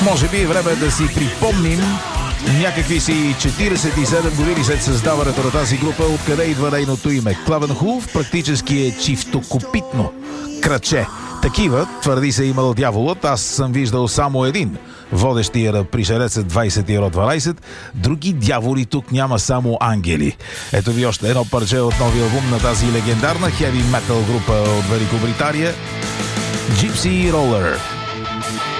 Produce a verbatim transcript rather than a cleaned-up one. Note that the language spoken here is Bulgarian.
Може би е време да си припомним някакви си четиридесет и седем години след създаването на тази група, откъде идва нейното име. Клавенхулф практически е чифтокопитно краче. Такива, твърди се, имал дяволът. Аз съм виждал само един, водещия на пришелецът двайсет и дванайсет. Други дяволи тук няма, само ангели. Ето ви още едно парче от новия албум на тази легендарна хеви метал група от Великобритания, Gypsy Roller.